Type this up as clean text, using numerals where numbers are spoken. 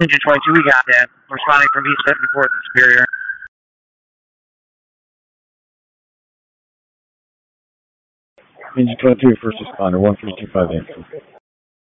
Engine 22, we got that. Responding from East 74th and Superior. Engine 22, first responder, 1325 Answer.